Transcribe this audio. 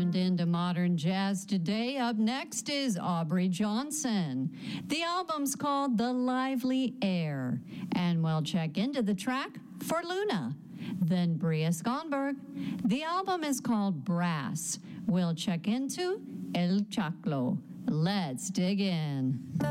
tuned into Modern Jazz today. Up next is Aubrey Johnson. The album's called The Lively Air, and we'll check into the track for Luna. Then Bria Skonberg. The album is called Brass. We'll check into El Chaclo. Let's dig in.